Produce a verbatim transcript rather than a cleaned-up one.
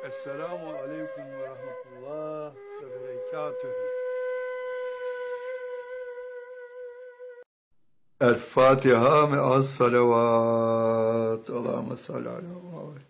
Esselamu aleyküm ve rahmetullah ve berekatühü. El Fatiha me'as salavat. Allahümme salli ala Muhammed.